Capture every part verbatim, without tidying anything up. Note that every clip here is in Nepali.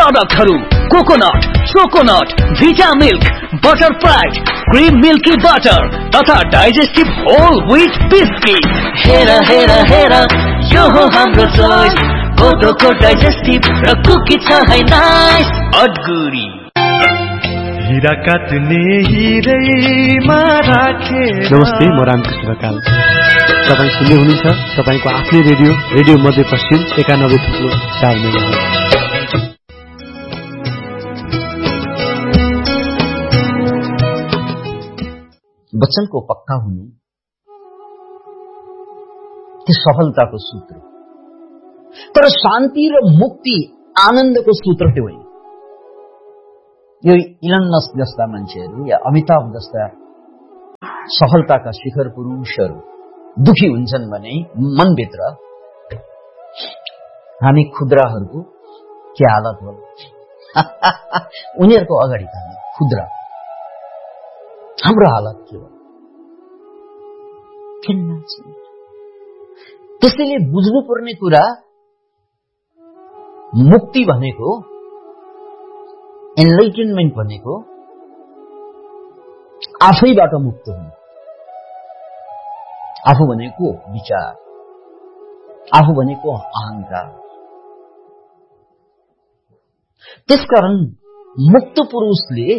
प्रोडक्टहरू कोकोनट, चोकोनट, भिटा milk, butter fried, cream milky butter तथा डाइजेस्टिभ होल व्हिट बिस्किट। हेर हेर हेर यो हो हाम्रो चोइस, कोकोको डाइजेस्टिभ र कुकी छ है नाइस अडगुडी। हिरा काट्ने हिरैमा राखे। नमस्ते, म रामकृष्ण ढकाल। तपाईँ सुन्दै हुनुहुन्छ तपाईँको आफ्नै रेडियो रेडियो मध्यपश्चिम एकानब्बे थुप्रो चार मेगाहर्ज। वचनको पक्का हुनु त्यो सफलताको सूत्र, तर शान्ति र मुक्ति आनन्दको सूत्र त्यो होइन। यो इलन मस्क जस्ता मान्छेहरू या अमिताभ जस्ता सफलताका शिखर पुरुषहरू दुखी हुन्छन् भने मनभित्र हामी खुद्राहरूको के हालत होला। उनीहरूको अगाडि त हामी खुद्रा, हाम्रो हालत के हो। त्यसैले बुझ्नुपर्ने कुरा मुक्ति भनेको, एनलाइटनमेन्ट भनेको आफैबाट मुक्त हुनु। आफू भनेको विचार, आफू भनेको अहंकार। त्यसकारण मुक्त पुरुषले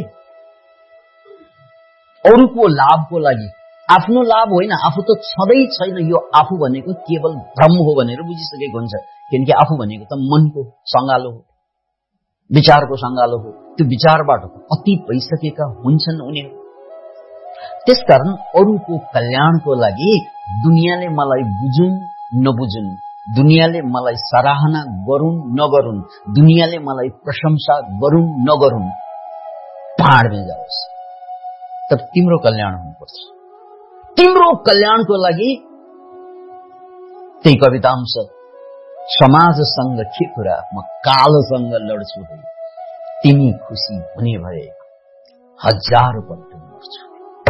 अरूको लाभको लागि, आफ्नो लाभ होइन, आफू त छँदै छैन, यो आफू भनेको केवल भ्रम हो भनेर बुझिसकेको हुन्छ। किनकि आफू भनेको त मनको सङ्गालो हो, विचारको सङ्गालो हो। त्यो विचारबाट अतीत भइसकेका हुन्छन् उनीहरू। त्यसकारण अरूको कल्याणको लागि दुनियाँले मलाई बुझुन् नबुझुन्, दुनियाँले मलाई सराहना गरून् नगरून्, दुनियाँले मलाई प्रशंसा गरून् नगरून्, पहाडमा जाओस्, तर तिम्रो कल्याण हुनुपर्छ। तिम्रो कल्याणको लागि त्यही कवितांश, समाजसँग के कुरा, म कालसँग लड्छु है, तिमी खुसी हुने भए हजारौं पल्ट मर्छु।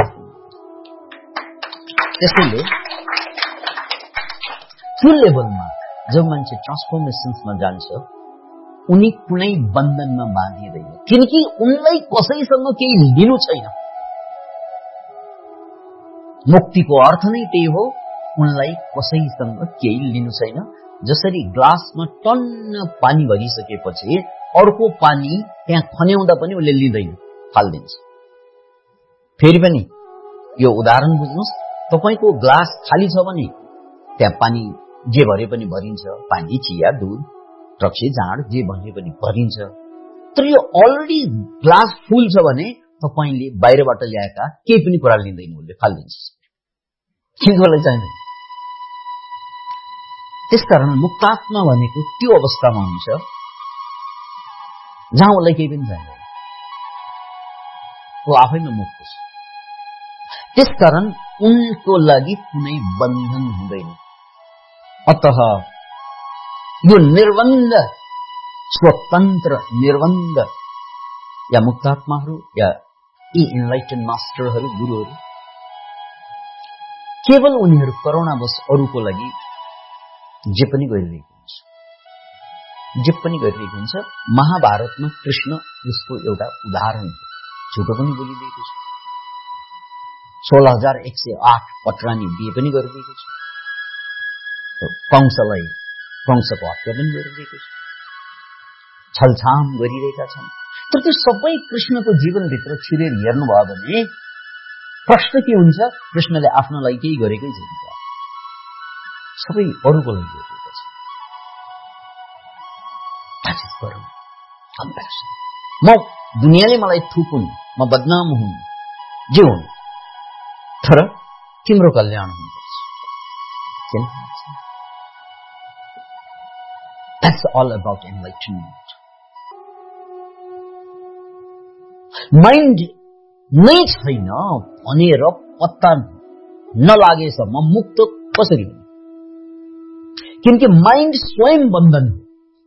त्यसैले त्यो लेभलमा जब मान्छे ट्रान्सफर्मेसन्समा जान्छ, उनी कुनै बन्धनमा बाँधिँदैन, किनकि उनलाई कसैसँग केही लिनु छैन। मुक्तिको अर्थ नै त्यही हो, उनलाई कसैसँग केही लिनु छैन। जसरी ग्लासमा टन्न पानी भरिसकेपछि अर्को पानी त्यहाँ खन्याउँदा पनि उसले लिँदैन, फाल्दिन्छ। फेरि पनि यो उदाहरण बुझ्नुहोस्, तपाईको ग्लास खाली छ भने त्यहाँ पानी जे भरे पनि भरिन्छ, पानी, चिया, दूध, रक्सी, जाँड जे भरे पनि भरिन्छ। तर यो अलरेडी ग्लास फुल छ भने तपाईले बाहिरबाट ल्याएका केही पनि कुरा लिँदैन, उसले फाल्दिन्छ। किनकोलाई चाहिँदैन। त्यसकारण मुक्तात्मा भनेको त्यो अवस्थामा हुन्छ जहाँ उसलाई केही पनि चाहिँदैन, ऊ आफैमा मुक्त छ। त्यसकारण उनको लागि कुनै बन्धन हुँदैन। अतः यो निर्बन्ध, स्वतन्त्र निर्बन्ध या मुक्तात्माहरू या यी इनलाइटन मास्टरहरू, गुरुहरू, केवल उनीहरू करुणावश अरूको लागि जे पनि गरिरहेको हुन्छ, जे पनि गरिरहेको हुन्छ। महाभारतमा कृष्ण यसको एउटा उदाहरण हो, झुटो पनि बोलिरहेको छ। सोह्र हजार एक सय आठ पटरानी बिहे पनि गरिरहेको छ, कंसलाई कंसको हत्या पनि गरिरहेको छ, छलछाम गरिरहेका छन्। तर त्यो सबै कृष्णको जीवनभित्र छिरेर हेर्नुभयो भने प्रश्न के हुन्छ? कृष्णले आफ्नो लागि केही गरेकै छैन, सबै अरूको लागि गरिरहेको छ। म दुनियाँले मलाई थुकुन्, म बदनाम हुँ, जे हुन्, तर तिम्रो कल्याण हुनुपर्छ। That's all about enlightenment. Mind नै छैन भनेर पत्ता नलागेसम्म मुक्त कसरी हुने? किनकि माइन्ड स्वयं बन्धन हो।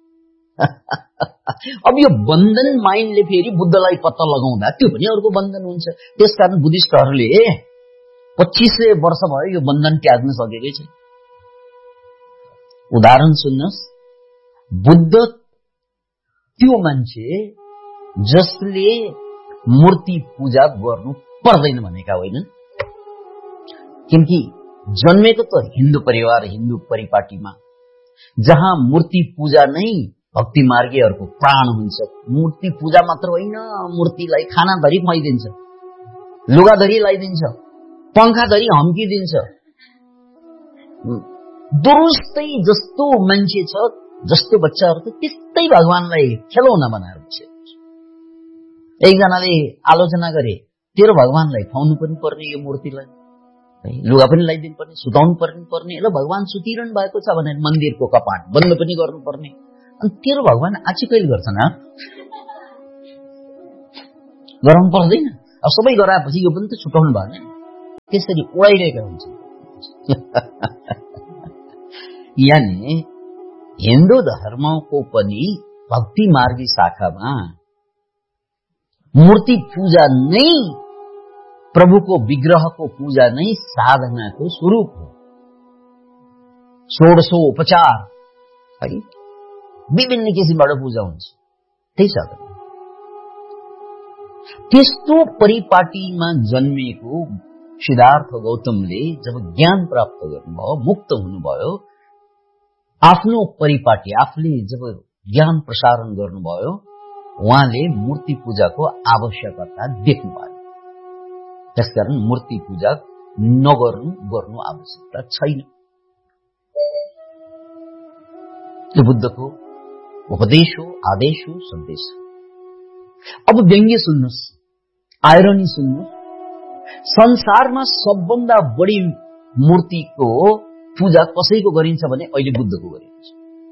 अब यो बन्धन माइन्डले फेरि बुद्धलाई पत्ता लगाउँदा त्यो पनि अर्को बन्धन हुन्छ। त्यसकारण बुद्धिस्टहरूले पच्चीस सय वर्ष भयो यो बन्धन त्याग्न सकेकै छैन। उदाहरण सुन्नुहोस्, बुद्ध त्यो मान्छे जसले मूर्ति पूजा गर्नु पर्दैन भनेका होइनन्। किनकि जन्मेको त हिन्दू परिवार हिन्दू परिपाटीमा, जहाँ मूर्ति पूजा नै भक्ति मार्गीहरूको प्राण हुन्छ। मूर्ति पूजा मात्र होइन, मूर्तिलाई खानाधरी खुवाइदिन्छ, लुगाधरी लगाइदिन्छ, पंखाधरी हम्किदिन्छ। दुरुस्तै जस्तो मान्छे छ, जस्तो बच्चाहरू छ, त्यस्तै भगवानलाई खेलौना बनाएर बसेको छ। एकजनाले आलोचना गरे, तेरो भगवानलाई खुवाउनु पनि पर्ने, यो मूर्तिलाई लुगा पनि लगाइदिनु पर्ने, सुताउनु पर्ने पर्ने र भगवान सुतिरहनु भएको छ भनेर मन्दिरको कपाट बन्द पनि गर्नुपर्ने। अनि तेरो भगवान आछि कहिले गर्छन्? गराउनु पर्दैन? अब सबै गराएपछि यो पनि त छुटाउनु भएन, त्यसरी उडाइरहेका हुन्छ। यानि हिन्दू धर्मको पनि भक्ति मार्गी शाखामा मूर्ति पूजा नै, प्रभुको विग्रहको पूजा नै साधनाको स्वरूप हो। षोडशो उपचार है, विभिन्न किसिमबाट पूजा हुन्छ, त्यही साधना। त्यस्तो परिपाटीमा जन्मिएको सिद्धार्थ गौतमले जब ज्ञान प्राप्त गर्नुभयो, मुक्त हुनुभयो, आफ्नो परिपाटी आफूले जब ज्ञान प्रसारण गर्नुभयो, उहाँले मूर्ति पूजाको आवश्यकता देख्नुभयो। त्यसकारण मूर्ति पूजा नगर्नु गर्नु आवश्यकता छैन। यो बुद्धको उपदेश हो, आदेश हो, सन्देश हो। अब व्यङ्ग्य सुन्नुहोस्, आइरोनी सुन्नुहोस्। संसारमा सबभन्दा बढी मूर्तिको पूजा कसैको गरिन्छ भने अहिले बुद्धको गरिन्छ।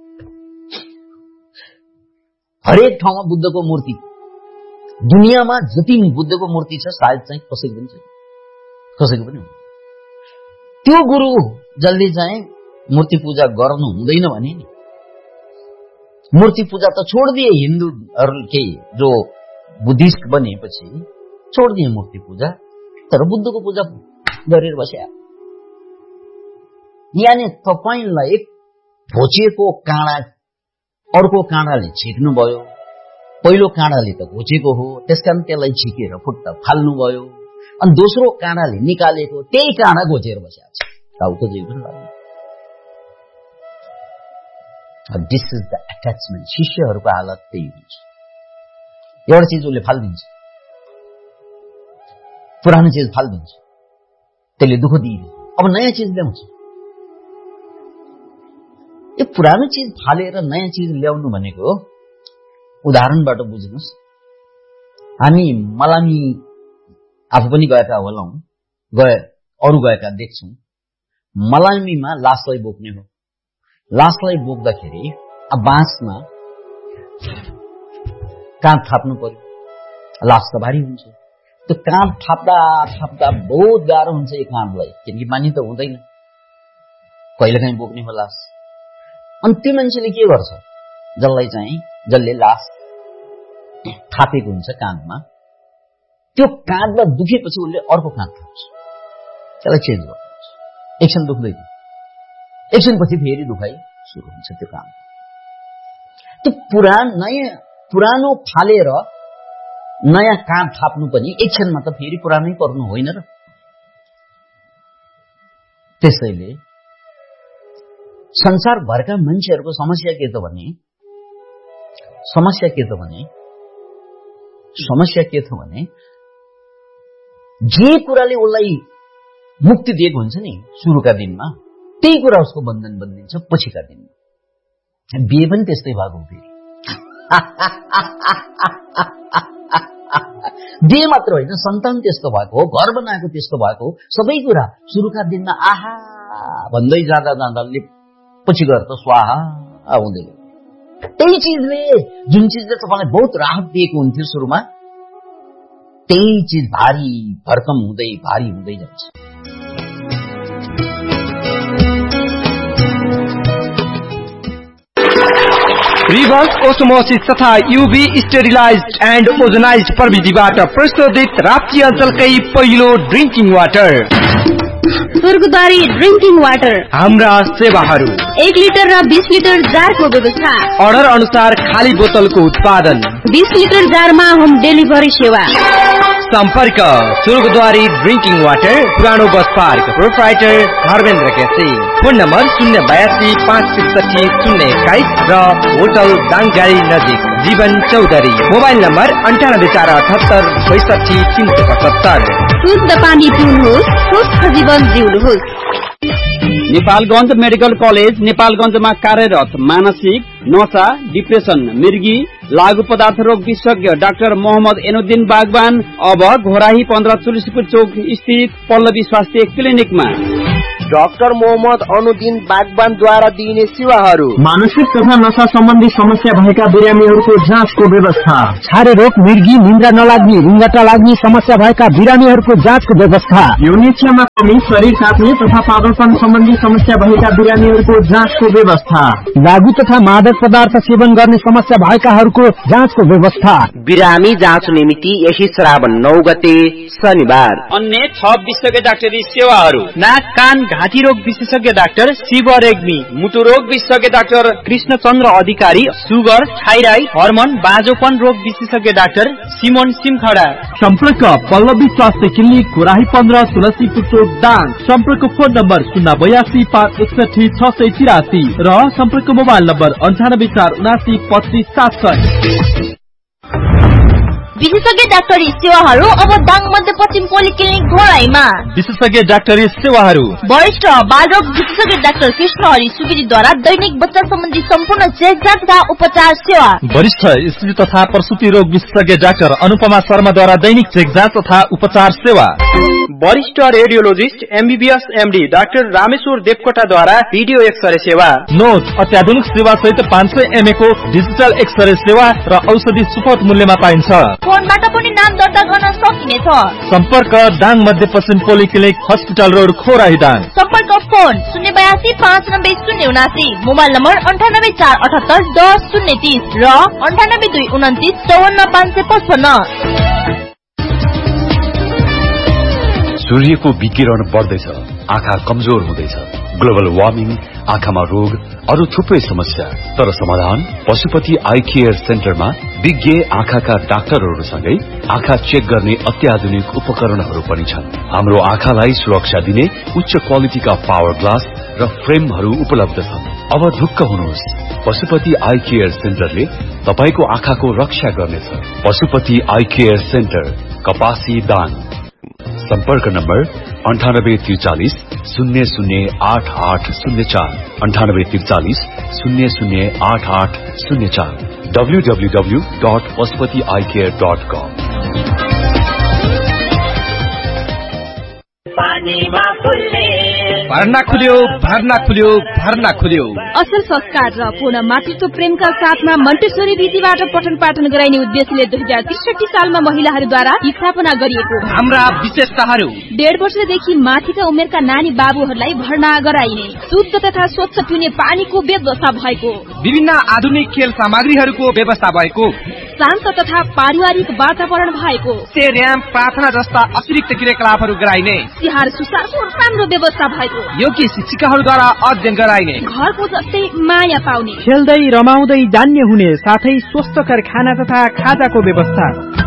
हरेक ठाउँमा बुद्धको मूर्ति, दुनियाँमा जति बुद्धको मूर्ति छ सायद चाहिँ कसैको पनि छैन, कसैको पनि हुँदैन। त्यो गुरु जसले चाहिँ मूर्ति पूजा गर्नु हुँदैन भने नि, मूर्ति पूजा त छोडिदिए हिन्दूहरूले, जो बुद्धिस्ट बनेपछि छोडिदिए मूर्ति पूजा, तर बुद्धको पूजा गरेर बस्या। यानि तपाईलाई घोचेको काँडा अर्को काँडाले छिक्नुभयो, पहिलो काँडाले त घोचेको हो, त्यसकारण त्यसलाई छिकेर फुट्टा फाल्नुभयो, अनि दोस्रो काँडाले निकालेको त्यही काँडा घोचेर बसेको छ। टाउ त जे पनि लाग्यो। This is the attachment. शिष्यहरूको हालत त्यही हुन्छ। एउटा चिज उसले फालिदिन्छ, पुरानो चिज फालिदिन्छ, त्यसले दुःख दिइन्छ, अब नयाँ चिज ल्याउँछ। यो पुरानो चिज फालेर नयाँ चिज ल्याउनु भनेको, उदाहरणबाट बुझ्नुहोस्, हामी मलामी आफू पनि गएका होलाौं, गए अरू गएका देख्छौं। मलामीमा लासलाई बोक्ने हो, लासलाई बोक्दाखेरि अब बाँसमा काँध थाप्नु पर्यो, लास त भारी हुन्छ। त्यो काँध थाप्दा थाप्दा बहुत गाह्रो हुन्छ यो काँधलाई, किनकि मानि त हुँदैन, कहिलेकाहीँ बोक्ने हो लास। अनि त्यो मान्छेले के गर्छ, जसलाई चाहिँ जसले लास थापेको हुन्छ काँधमा, त्यो काँधमा दुखेपछि उसले अर्को काँध थाप्छ, त्यसलाई चेन्ज गर्नुहुन्छ। एकछिन दुख्दैन, एकछिन पछि फेरि दुखाइ सुरु हुन्छ त्यो काम। त्यो पुरानो नयाँ पुरानो फालेर नयाँ काँध थाप्नु पनि एकछिनमा त फेरि पुरानै पर्नु होइन र। त्यसैले संसारभरका मान्छेहरूको समस्या के त भने समस्या के त भने समस्या के छ भने जे कुराले उसलाई मुक्ति दिएको हुन्छ नि सुरुका दिनमा, त्यही कुरा उसको बन्धन बनिन्छ पछिका दिनमा। बिहे पनि त्यस्तै भएको फेरि बिहे मात्र होइन, सन्तान त्यस्तो भएको हो, घर बनाएको त्यस्तो भएको हो। सबै कुरा सुरुका दिनमा आहा भन्दै जाँदा जाँदा पछि गएर त स्वाहा आउँदै। त्यही चिजले जुन चिजले तपाईँलाई बहुत राहत दिएको हुन्थ्यो सुरुमा, त्यही चिज भारी भरकम हुँदै भारी हुँदै जान्छ। रिभर्स ओस्मोसिस तथा यूभी स्टेरिलाइज्ड एन्ड ओजोनाइज्ड प्रविधिबाट प्रशोधित राप्ती अञ्चलकै पहिलो ड्रिङ्किङ वाटर स्वर्गद्वारी ड्रिंकिङ वाटर। हाम्रा सेवाहरू एक लिटर र बीस लिटर जारको व्यवस्था। अर्डर अनुसार खाली बोतलको उत्पादन। बीस लिटर जारमा होम डेलिभरी सेवा। सम्पर्क स्वर्गद्वारी ड्रिंकिङ वाटर, पुरानो bus park, proprietor Dharmendra KC. Phone number शून्य बयासी पाँच त्रिसठी शून्य एक्काइस र होटल दाङगाडी नजिक जीवन चौधरी। मोबाइल नम्बर अन्ठानब्बे चार अठहत्तर बैसठी तीन सय पचहत्तर। शुद्ध पानी पिउनुहोस्, स्वस्थ जीवन जिउनुहोस्। नेपालगञ्ज मेडिकल कलेज नेपालगञ्जमा कार्यरत मानसिक नशा, डिप्रेसन, मिर्गी, लागू पदार्थ रोग विशेषज्ञ डाक्टर मोहम्मद एनुद्दिन बागवान अब घोराही पन्ध्र तुलसीपुर चौक स्थित पल्लवी स्वास्थ्य क्लिनिकमा। डाक्टर मोहम्मद अनुद्दिन बागवानद्वारा दिइने सेवाहरू: मानसिक तथा नशा सम्बन्धी समस्या भएका बिरामीहरूको जाँचको व्यवस्था, छारे रोग, मिर्गी, निन्द्रा नलाग्ने, रुङ्गटा लाग्ने समस्या भएका बिरामीहरूको जाँचको व्यवस्था, यौनिक्षमा कमी, शरीर काट्ने तथा पागलपन सम्बन्धी समस्या भएका बिरामीहरूको जाँचको व्यवस्था, लागू तथा मादक पदार्थ सेवन गर्ने समस्या भएकाहरूको जाँचको व्यवस्था। बिरामी जाँच निमित्ति यही श्रावण नौ गते शनिबार। अन्य छ विशेषज्ञ डाक्टरी सेवाहरू: नाक कान घाँटी रोग विशेषज्ञ डाक्टर शिव रेग्मी, मुटु रोग विशेषज्ञ डाक्टर कृष्ण चन्द्र अधिकारी, सुगर, थाइराइड, हर्मोन, बाँझोपन रोग विशेषज्ञ डाक्टर सिमोन सिमखडा। सम्पर्क पल्लवी स्वास्थ्य क्लिनिक घोराही पन्ध्र तुलसीपुर चौक दाङ। सम्पर्क फोन नम्बर शून्य बयासी पाँच एकसठी छ सय तिरासी र सम्पर्क मोबाइल नम्बर अन्ठानब्बे चार उनासी पच्चिस सात सय। विशेषज्ञ डाक्टरी सेवाहरू अब दाङ मध्यपश्चिम पोलिक्लिनिक घोराईमा। विशेषज्ञ डाक्टरी सेवाहरू: वरिष्ठ बालरोग विशेषज्ञ डाक्टर कृष्ण हरि सुवेदीद्वारा दैनिक बच्चा सम्बन्धी सम्पूर्ण चेकजाँच तथा उपचार सेवा। वरिष्ठ स्त्री तथा प्रसुति रोग विशेषज्ञ डाक्टर अनुपमा शर्माद्वारा दैनिक चेकजाँच तथा उपचार सेवा। वरिष्ठ radiologist MBBS MD doctor Rameshwar देवकोटाद्वारा video x-ray सेवा। नोट अत्याधुनिक सेवा सहित पाँच सय एमए को डिजिटल एक्सरे सेवा र औषधि सुपथ मूल्यमा पाइन्छ। फोनबाट पनि नाम दर्ता गर्न सकिनेछ। सम्पर्क दाङ मध्यपश्चिम पोलिक्लिनिक हस्पिटल रोड खोराही दाङ। सम्पर्क फोन शून्य बयासी पाँच नब्बे शून्य उनासी, मोबाइल नम्बर अन्ठानब्बे चार अठहत्तर दस शून्य तीस र अन्ठानब्बे दुई उन्तिस चौवन्न पाँच सय पचपन्न। सूर्यको विकिरण बढ्दैछ, आँखा कमजोर हुँदैछ, ग्लोबल वार्मिङ, आँखामा रोग, अरू थुप्रै समस्या। तर समाधान पशुपति आई केयर सेन्टरमा विज्ञ आँखाका डाक्टरहरूसँगै आँखा चेक गर्ने अत्याधुनिक उपकरणहरू पनि छन्। हाम्रो आँखालाई सुरक्षा दिने उच्च क्वालिटीका पावर ग्लास र फ्रेमहरू उपलब्ध छन्। अब ढुक्क हुनुहोस्, पशुपति आई केयर सेन्टरले तपाईको आँखाको रक्षा गर्नेछ। पशुपति आई केयर सेन्टर, कपासी दाङ। सम्पर्क नम्बर अन्ठानब्बे त्रिचालिस शून्य शून्य आठ आठ शून्य चार, अन्ठानब्बे त्रिचालिस शून्य शून्य आठ आठ शून्य चार, W W W dot Pashupati I care dot कम। भर्ना खुल्यो, भर्ना खुल्यो, भर्ना खुल्यो। असल संस्कार र पूर्ण मातृत्व प्रेमका साथमा मन्टेश्वरी रीतिबाट पठन पाठन गराइने उद्देश्यले दुई हजार त्रिसठी सालमा महिलाहरूद्वारा स्थापना गरिएको हाम्रा विशेषताहरू: डेढ वर्षदेखि माथिका उमेरका नानी बाबुहरूलाई भर्ना गराइने, शुद्ध तथा स्वच्छ पिउने पानीको व्यवस्था भएको, विभिन्न आधुनिक खेल सामग्रीहरूको व्यवस्था भएको, शान्त तथा पारिवारिक वातावरण भएको, र्याम प्रार्थना जस्ता अतिरिक्त क्रियाकलापहरू गराइने, तिहार सुसारको राम्रो व्यवस्था भएको, योग्य शिक्षिकाहरूद्वारा अध्ययन गराइने, घरको जस्तै माया पाउने, खेल्दै रमाउँदै जान्ने हुने साथै स्वस्थकर खाना तथा खाजाको व्यवस्था।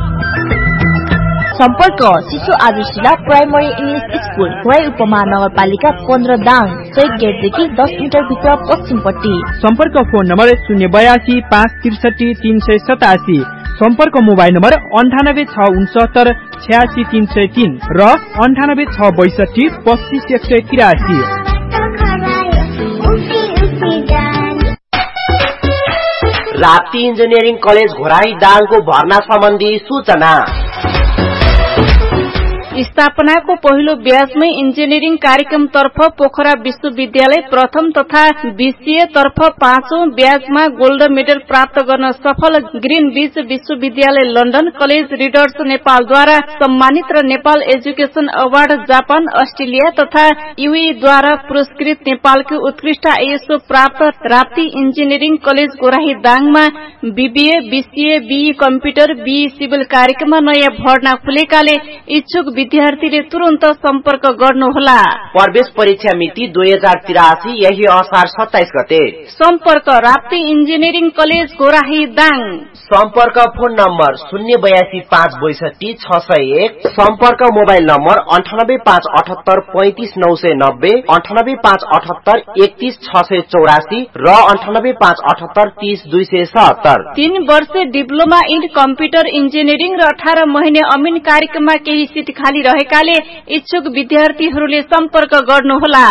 सम्पर्क शिशु आदर्शिला प्राइमरी इङ्ग्लिस स्कुल, खोराई उपमहानगरपालिका पन्ध्र दाङ, चैक गेटदेखि दस मिटर भित्र पश्चिमपट्टि। सम्पर्क फोन नम्बर शून्य बयासी पाँच त्रिसठी तीन सय सतासी, सम्पर्क मोबाइल नम्बर अन्ठानब्बे छ उनसत्तर छयासी तीन सय तीन र अन्ठानब्बे छ बैसठी पच्चिस एक सय तिरासी। राप्ती इन्जिनियरिङ कलेज घोराई दाङको भर्ना सम्बन्धी सूचना। स्थापनाको पहिलो ब्याजमै इन्जिनियरिङ कार्यक्रम तर्फ पोखरा विश्वविद्यालय प्रथम तथा बीसीए तर्फ पाँचौं ब्याजमा गोल्ड मेडल प्राप्त गर्न सफल ग्रीन बीच विश्वविद्यालय लन्डन कलेज रिडर्स नेपालद्वारा सम्मानित र Nepal education award Japan Australia तथा युएद्वारा पुरस्कृत नेपालको उत्कृष्ट आईएसओ प्राप्त Rapti engineering college गोराही दाङमा BBA BCA be computer be civil कार्यक्रममा नयाँ भर्ना खुलेकाले इच्छुक विद्यार्थीले तुरन्त सम्पर्क गर्नुहोला। प्रवेश परीक्षा मिति दुई हजार तिरासी यही असार सत्ताइस गते। सम्पर्क राप्ती इन्जिनियरिङ कलेज गोराही दाङ। सम्पर्क फोन नम्बर शून्य बयासी पाँच बैसठी छ सय एक। सम्पर्क मोबाइल नम्बर अन्ठानब्बे पाँच अठहत्तर पैंतिस नौ सय नब्बे, अन्ठानब्बे पाँच अठहत्तर एकतीस छ सय चौरासी र अन्ठानब्बे पाँच अठहत्तर तीस दुई सय सत्तर। तीन वर्ष डिप्लोमा इन कम्प्युटर इन्जिनियरिङ र अठार महिने अमिन कार्यक्रममा केही सिट खाली रहेकाले इच्छुक विद्यार्थीहरूले सम्पर्क गर्नुहोला।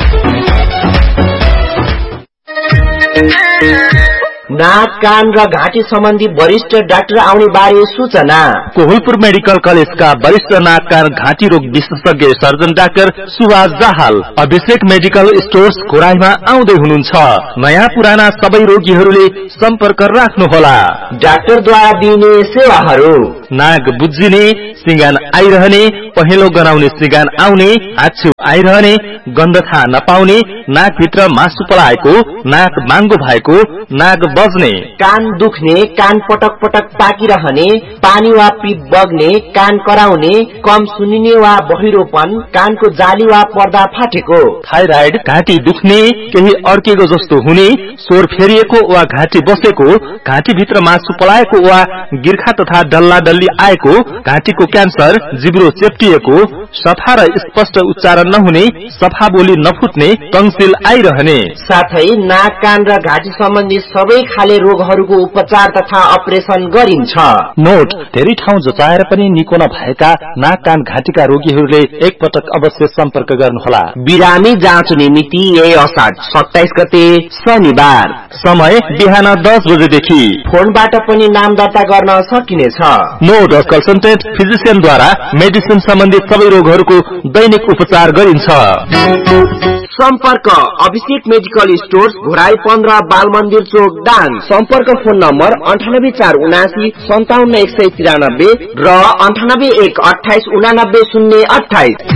नाक कान र घाँटी सम्बन्धी वरिष्ठ डाक्टर आउने बारे सूचना। कोहलपुर मेडिकल कलेजका वरिष्ठ नाक कान घाँटी रोग विशेषज्ञ सर्जन डाक्टर सुभाष दाहाल अभिषेक मेडिकल स्टोर्स घोराईमा आउँदै हुनुहुन्छ। नयाँ पुराना सबै रोगीहरूले सम्पर्क राख्नुहोला। डाक्टरद्वारा दिइने सेवाहरू: नाक बुझिने, सिंगान आइरहने, पहेँलो गनाउने सिंगान आउने, हाच्छिउ आइरहने, गन्ध थाहा नपाउने, नाकभित्र मासु पलाएको, नाक बाङ्गो भएको, नाक बज्ने, कान दुख्ने, कान पटक पटक पाकिरहने, पानी वा पिप बग्ने, कान कराउने, कम सुनिने वा बहिरोपन, कानको जाली वा पर्दा फाटेको, थाइराइड, घाँटी दुख्ने, केही अड्केको जस्तो हुने, स्वर फेरिएको वा घाँटी बसेको, घाँटीभित्र मासु पलाएको वा गिर्खा तथा डल्ला डल्ली आएको, घाँटीको क्यान्सर, जिब्रो चेप्टिएको, सफा र स्पष्ट उच्चारण नहुने, सफा बोली नफुट्ने, टङ्सिल आइरहने, साथै नाक कान र घाँटी सम्बन्धी सबै खाले रोगहरूको उपचार तथा अपरेसन गरिन्छ। नोट: धेरै ठाउँ जचाएर पनि निको नभएका नाक कान घाँटीका रोगीहरूले एकपटक अवश्य सम्पर्क गर्नुहोला। बिरामी जाँच्ने मिति यही असार सत्ताइस गते शनिबार। समय बिहान दस बजेदेखि। फोनबाट पनि नाम दर्ता गर्न सकिनेछ। नो डज कन्सल्टेन्ट फिजिशियनद्वारा मेडिसिन सम्बन्धी सबै रोगहरूको दैनिक उपचार गरिन्छ। सम्पर्क अभिषेक मेडिकल स्टोर्स घोराई पन्ध्र बाल मन्दिर चोक दाङ। सम्पर्क फोन नम्बर अन्ठानब्बे चार उनासी सन्ताउन्न एक सय तिरानब्बे र अन्ठानब्बे एक अठाइस उनानब्बे शून्य अठाइस।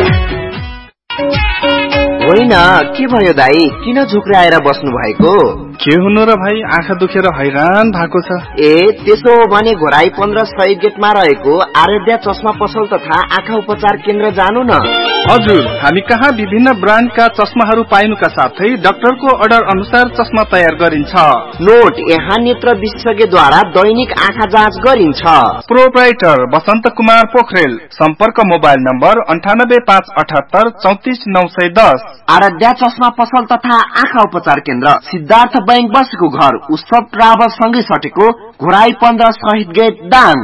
होइन, के भयो दाई, किन झुक्राएर बस्नु भएको? के हुनु र भाइ, आँखा दुखेर हैरान भएको छ। ए त्यसो हो भने घोराई पन्ध्र सय गेटमा रहेको आराध्या चस्मा पसल तथा आँखा उपचार केन्द्र जानु न। हजुर, हामी कहाँ विभिन्न ब्रान्डका चस्माहरू पाइनुका साथै डाक्टरको अर्डर अनुसार चस्मा तयार गरिन्छ। नोट: यहाँ नेत्र विशेषज्ञद्वारा दैनिक आँखा जाँच गरिन्छ। प्रोप्राइटर बसन्त कुमार पोखरेल। सम्पर्क मोबाइल नम्बर अन्ठानब्बे पाँच अठहत्तर चौतिस नौ सय दस। आराध्या चस्मा पसल तथा आँखा उपचार केन्द्र सिद्धार्थ बैंक बसेको घर उत्सव ट्राभल सँगै सटेको घोराई पन्ध्र शहीद गेट दाङ।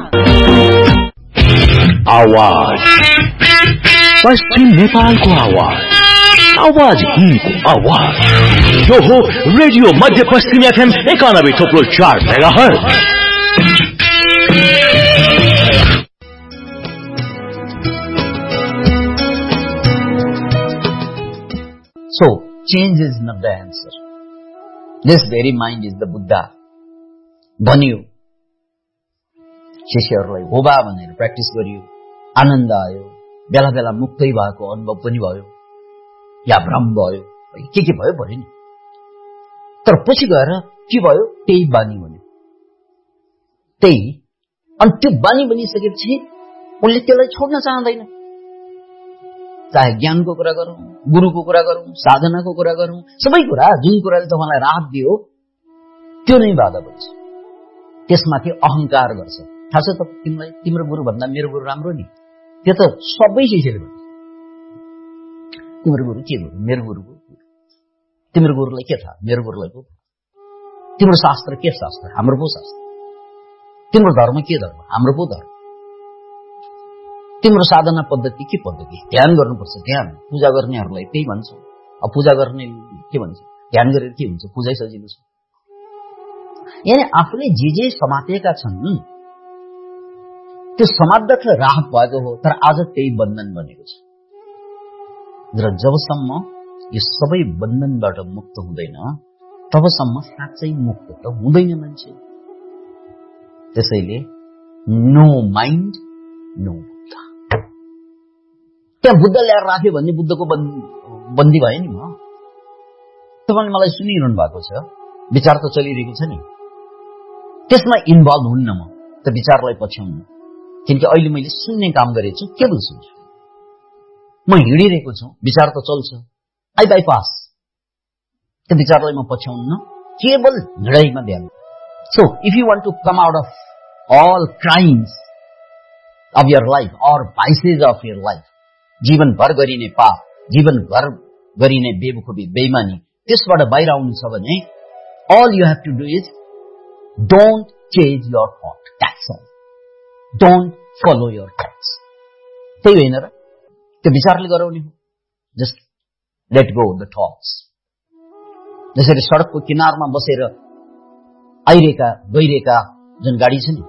आवाज पश्चिम नेपालको आवाज, आवाज हिन्दको आवाज। यो हो रेडियो मध्य पश्चिम एफएम एकानब्बे थोप्लो चार megahertz. So, change is not the answer. This very mind is the Buddha. बन्यो, शिष्यहरूलाई होबा भनेर प्र्याक्टिस गरियो, आनन्द आयो, बेला बेला मुक्तै भएको अनुभव पनि भयो, या भ्रम भयो, के के भयो भयो नि। तर पछि गएर के भयो, त्यही बानी बन्यो। त्यही अनि त्यो बानी बनिसकेपछि उनले त्यसलाई छोड्न चाहँदैन। चाहे ज्ञानको कुरा गरौँ, गुरुको कुरा गरौँ, साधनाको कुरा गरौँ, सबै कुरा जुन कुराले तपाईँलाई राहत दियो त्यो नै बाधा बन्छ। त्यसमाथि अहंकार गर्छ। थाहा छ त तिमीलाई, तिम्रो गुरु भन्दा मेरो गुरु राम्रो नि। त्यो त सबै शिष्यले भन्छ। तिम्रो गुरु के गुरु, मेरो गुरुको गुरु। तिम्रो गुरुलाई के थाहा, मेरो गुरुलाई को थाहा। तिम्रो शास्त्र के शास्त्र, हाम्रो पो शास्त्र। तिम्रो धर्म के धर्म, हाम्रो पो धर्म। तिम्रो साधना पद्धति के पद्धति, ध्यान गर्नुपर्छ। ध्यान पूजा गर्नेहरूलाई त्यही भन्छ। अब पूजा गर्ने के भन्छ, ध्यान गरेर के हुन्छ, पूजै सजिलो छ। यानी आफूले जे जे समातेका छन् त्यो समात्दछ राहत भएको हो, तर आज त्यही बन्धन बनेको छ। र जबसम्म यो सबै बन्धनबाट मुक्त हुँदैन तबसम्म साँच्चै मुक्त त हुँदैन मान्छे। त्यसैले नो माइन्ड नो बुद्ध। त्यहाँ बुद्ध ल्याएर राख्यो भने बुद्धको बन्दी भयो नि। म तपाईँले मलाई सुनिरहनु भएको छ, विचार त चलिरहेको छ नि, त्यसमा इन्भल्भ हुन्न। म त विचारलाई पछ्याउनु, किनकि अहिले मैले सुन्ने काम गरेको छु, केवल सुन्छु। म हिँडिरहेको छु, विचार त चल्छ, आई बाइपास त्यो विचारलाई म पछ्याउन्न, केवल हिँडाइमा ध्यान। So if you want to come out of all crimes of your life or vices of your life, जीवन भर गरिने पाप, जीवन भर गरिने बेवकुफी, बेईमानी, त्यसबाट बाहिर आउनु छ भने all you have to do is don't chase your thought. That's all. Don't follow your thoughts. त्यही होइन र? त्यो विचारले गराउने हो. Just let go the thoughts. जसरी सडकको किनारमा बसेर आइरहेका गइरहेका जुन गाडी छ नि,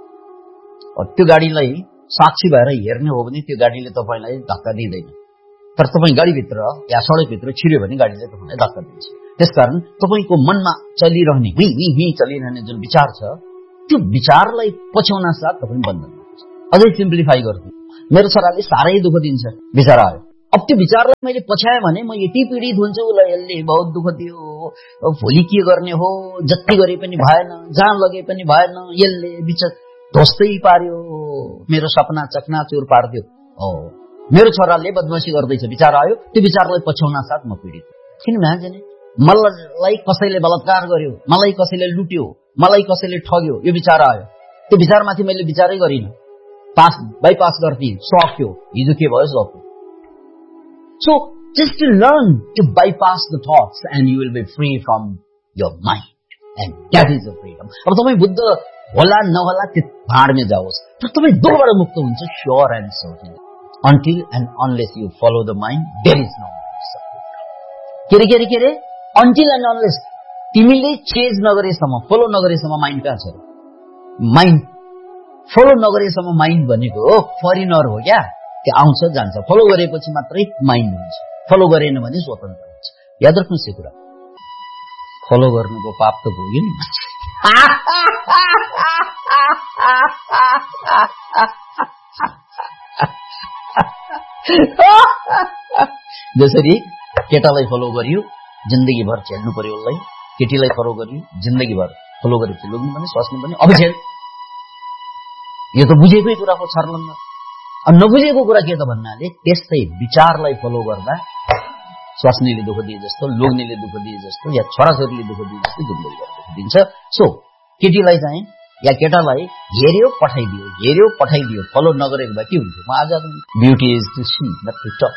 त्यो गाडीलाई साक्षी भएर हेर्ने हो भने त्यो गाडीले तपाईलाई धक्का दिँदैन। तर तपाईँ गाडीभित्र या सडकभित्र छिर्यो भने गाडीले तपाईलाई धक्का दिन्छ। त्यसकारण तपाईँको मनमा चलिरहने हि हि हि चलिरहने जुन विचार छ, त्यो विचारलाई पछ्याउन साथ तपाईँ बन्द गर्नुहुन्छ। अझै सिम्प्लिफाई गर्छु, मेरो छोराले साह्रै दुःख दिन्छ, विचार आयो। अब त्यो विचारलाई मैले पछ्याएँ भने म यति पीडित हुन्छु, उसलाई यसले बहुत दुःख दियो, भोलि के गर्ने हो, जति गरे पनि भएन, जहाँ लगे पनि भएन, यसले विचार ध्वस्तै पार्यो, मेरो सपना चकनाचुर पार्दियो। हो, मेरो छोराले बदमासी गर्दैछ, विचार आयो, त्यो विचारलाई पछ्याउन साथ म पीडित। किन भन्छ नि, मलाई कसैले बलात्कार गर्यो, मलाई कसैले लुट्यो, मलाई कसैले ठग्यो, यो विचार आयो। त्यो विचारमाथि मैले विचारै गरिनँ, पास बाइपास गर्थेँ, सक्यो, हिजो के भयो सक्यो। So just to learn to bypass the thoughts and you will be free from your mind, and that is the freedom. अब तपाईँ बुद्ध होला नहोला त्यो भाडमा जाओस्, तर तपाईँ दोबाट मुक्त हुन्छ, sure and certain. Until and unless you follow the mind, there is no support. के रे के रे के रे until and unless तिमीले चेज नगरेसम्म, फलो नगरेसम्म माइन्ड कहाँ छ? माइन्ड फलो नगरेसम्म माइन्ड भनेको हो फरेनर हो क्या, त्यो आउँछ जान्छ। फलो गरेपछि मात्रै माइन्ड हुन्छ, फलो गरेन भने स्वतन्त्र हुन्छ। याद राख्नुहोस् यो कुरा, फलो गर्नुको पाप त भोग्यो नि। जसरी केटालाई फलो गरियो जिन्दगीभर झेल्नु पर्यो, उसलाई केटीलाई फलो गरियो जिन्दगीभर फलो गरेपछि लोग्नु पनि स्वास्नु पनि अब झेल। यो त बुझेकै कुरा हो छर्लङ्ग। अब नबुझेको कुरा के त भन्नाले त्यस्तै विचारलाई फलो गर्दा स्वास्नीले दुःख दिए जस्तो, लोग्नेले दुःख दिए जस्तो, या छोराछोरीले दुःख दिए जस्तो जिन्दगीभर दुःख दिन्छ। सो केटीलाई चाहिँ या केटालाई हेर्यो पठाइदियो, हेर्यो पठाइदियो, फलो नगरेको भए के हुन्थ्यो? म आज beauty is to see not to touch.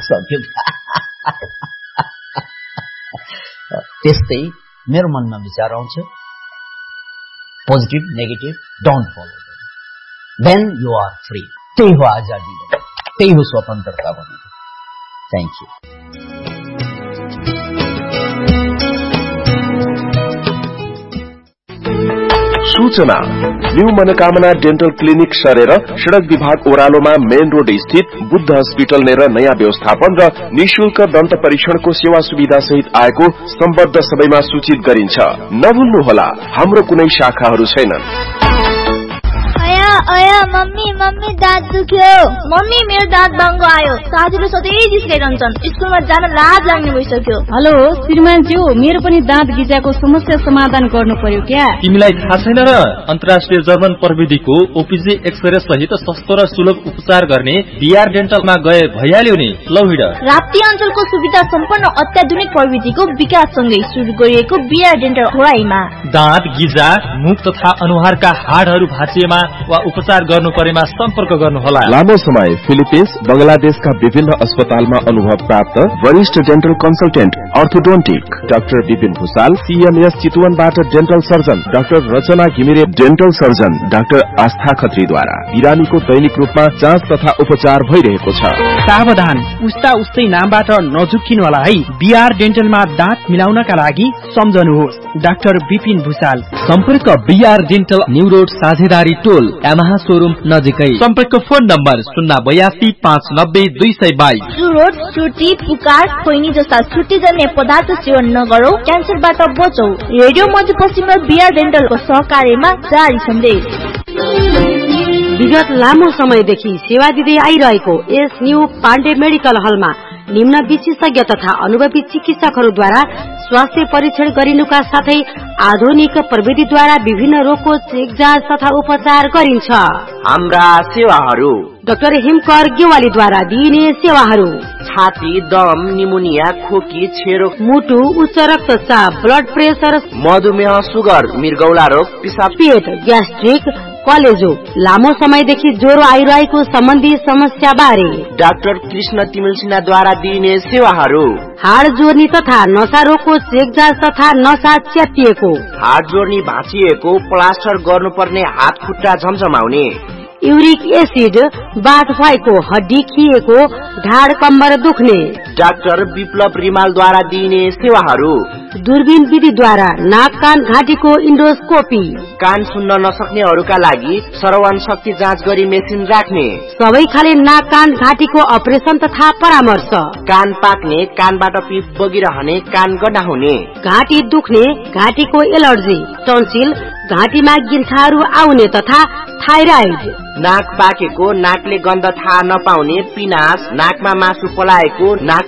त्यस्तै मेरो मनमा विचार आउँछ, positive negative, don't follow them, then you are free. त्यही हो आजादी, त्यही हो स्वतन्त्रता भनेको। Thank you. सूचना, न्यू मनोकामना डेन्टल क्लिनिक सरेर सड़क विभाग ओह्रालोमा मेन रोड स्थित बुद्ध हस्पिटल नेर नयाँ व्यवस्थापन र निशुल्क दन्त परीक्षणको सेवा सुविधा सहित आएको सम्बद्ध सबैमा सूचित गरिन्छ। नभुल्नुहोला, हाम्रो कुनै शाखाहरू छैनन्। अया मम्मी मम्मी दाँत दुख्यो, मम्मी मेरो दाँत बाङ्गो आयो, साथीहरू सधैँ जिस्काइरहन्छन्, स्कुलमा जान लाज लाग्ने भइसक्यो। हेलो श्रीमानज्यू, मेरो पनि दाँत गिजाको समस्या समाधान गर्नु पर्यो क्या? तिमीलाई थाहा छैन र, अन्तर्राष्ट्रिय जर्मन प्रविधिको ओपीजी एक्सरे सहित सस्तो र सुलभ उपचार गर्ने बीआर डेन्टलमा गए भइहाल्यो नि। लौ हिँड। राप्ती अञ्चलको सुविधा सम्पन्न अत्याधुनिक प्रविधिको विकाससँगै सुरु गरिएको बीआर डेन्टल खोराईमा दाँत गिजा, मुख तथा अनुहारका हाडहरू भाँचिएमा वा उपचार गर्नु परेमा सम्पर्क गर्नुहोला। लामो समय फिलिपिन्स, बंगलादेशका विभिन्न अस्पतालमा अनुभव प्राप्त वरिष्ठ dental consultant orthodontic doctor Vipin Bhusal, CMS चितवनबाट dental surgeon doctor रचना घिमिरे, डेन्टल सर्जन डाक्टर आस्था खत्रीद्वारा बिरामीको दैनिक रूपमा जाँच तथा उपचार भइरहेको छ। सावधान, उस्ता उस्तै नामबाट नझुक्किनु होला है। बीआर डेन्टलमा दाँत मिलाउनका लागि सम्झनुहोस् डाक्टर विपिन भूषाल। सम्पर्क बीआर डेन्टल, न्यू रोड, साझेदारी टोल, यामाहा शोरूम नजिकै। सम्पर्क फोन नम्बर शून्य बयासी पाँच नब्बे दुई सय बाइस। चुरोट, चुटी, पुकार, खैनी जस्ता छुट्टीजन्य पदार्थ सेवन नगरौ, क्यान्सरबाट बचौ। रेडियो मध्यपश्चिम र बीआर डेन्टलको सहकार्यमा जारी सन्देश। विगत लामो समयदेखि सेवा दिँदै आइरहेको एस न्यू पाण्डे मेडिकल हलमा निम्न विशेषज्ञ तथा अनुभवी चिकित्सकहरूद्वारा स्वास्थ्य परीक्षण गरिनुका साथै आधुनिक प्रविधिद्वारा विभिन्न रोगको चेक जाँच तथा उपचार गरिन्छ। हाम्रा सेवाहरू डाक्टर हिमकर गेवालीद्वारा दिइने सेवाहरू छाती, दम, निमोनिया, खोकी, छेरो, मुटु, उच्च रक्तचाप, ब्लड प्रेसर, मधुमेह, सुगर, मृगौला रोग, पिसाब, पेट, ग्यास्ट्रिक, कलेजो, लामो समयदेखि ज्वरो आइरहेको सम्बन्धी समस्या बारे डाक्टर कृष्ण तिमिल सिन्हाद्वारा दिइने सेवाहरू हाड जोड्ने तथा नसा रोगको चेक जाँच तथा नसा च्यातिएको, हाड जोड्ने भाँचिएको, प्लास्टर गर्नुपर्ने हात खुट्टा झमझमाउने, युरिक एसिड, बाथ भएको, हड्डी खिएको, ढाड कम्बर दुख्ने डाक्टर विप्लव रिमालद्वारा दिइने सेवाहरू दूरबीन विधिद्वारा नाक कान घाँटीको इन्डोस्कोपी, कान सुन्न नसक्नेहरूका लागि श्रवण शक्ति जाँच गरी मेसिन राख्ने, सबै खाले नाक कान घाँटीको अपरेसन तथा परामर्श, कान पाक्ने, कानबाट पिप बगिरहने, कान गड्डा हुने, घाँटी दुख्ने, घाँटीको एलर्जी, टन्सिल, घाँटीमा गिल्ठाहरू आउने तथा थाइराइड, नाक पाकेको, नाकले गन्ध थाहा नपाउने, पिनास, नाकमा मासु पलाएको, नाक